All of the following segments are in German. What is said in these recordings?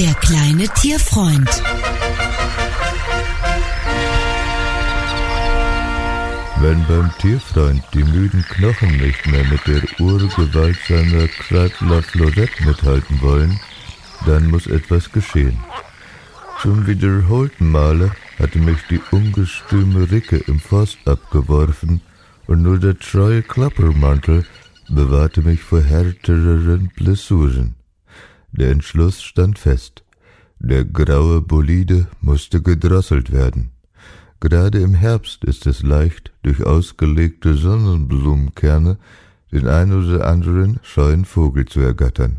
Der kleine Tierfreund. Wenn beim Tierfreund die müden Knochen nicht mehr mit der Urgewalt seiner Kreidler Florette mithalten wollen, dann muss etwas geschehen. Zum wiederholten Male hatte mich die ungestüme Ricke im Forst abgeworfen und nur der treue Klappermantel bewahrte mich vor härtereren Blessuren. Der Entschluss stand fest. Der graue Bolide musste gedrosselt werden. Gerade im Herbst ist es leicht, durch ausgelegte Sonnenblumenkerne den ein oder anderen scheuen Vogel zu ergattern.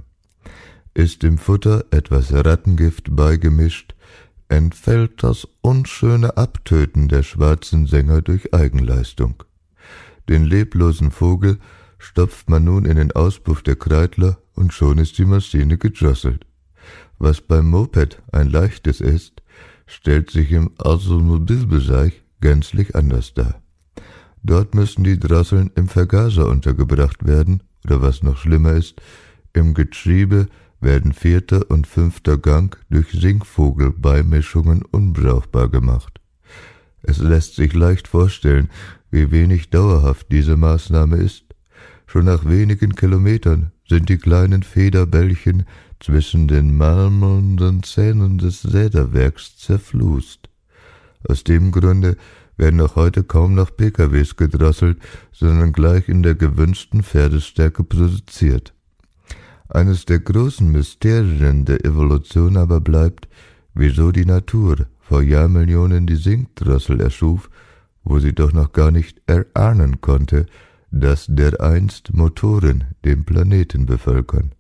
Ist dem Futter etwas Rattengift beigemischt, entfällt das unschöne Abtöten der schwarzen Sänger durch Eigenleistung. Den leblosen Vogel stopft man nun in den Auspuff der Kreidler und schon ist die Maschine gedrosselt. Was beim Moped ein leichtes ist, stellt sich im Automobilbereich gänzlich anders dar. Dort müssen die Drosseln im Vergaser untergebracht werden, oder was noch schlimmer ist, im Getriebe werden 4. und 5. Gang durch Singvogelbeimischungen unbrauchbar gemacht. Es lässt sich leicht vorstellen, wie wenig dauerhaft diese Maßnahme ist. Schon nach wenigen Kilometern sind die kleinen Federbällchen zwischen den marmernden Zähnen des Säderwerks zerflust. Aus dem Grunde werden auch heute kaum noch PKWs gedrosselt, sondern gleich in der gewünschten Pferdestärke produziert. Eines der großen Mysterien der Evolution aber bleibt, wieso die Natur vor Jahrmillionen die Singdrossel erschuf, wo sie doch noch gar nicht erahnen konnte, dass dereinst Motoren den Planeten bevölkern.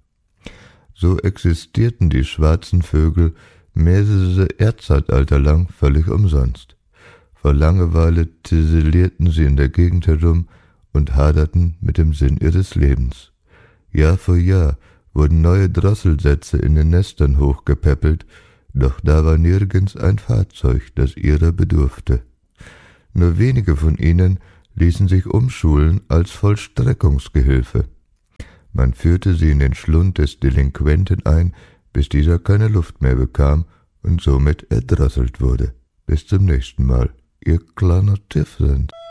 So existierten die schwarzen Vögel mehrere Erdzeitalter lang völlig umsonst. Vor Langeweile ziselierten sie in der Gegend herum und haderten mit dem Sinn ihres Lebens. Jahr für Jahr wurden neue Drosselsätze in den Nestern hochgepäppelt, doch da war nirgends ein Fahrzeug, das ihrer bedurfte. Nur wenige von ihnen ließen sich umschulen als Vollstreckungsgehilfe. Man führte sie in den Schlund des Delinquenten ein, bis dieser keine Luft mehr bekam und somit erdrosselt wurde. Bis zum nächsten Mal, Ihr kleiner Tierfreund.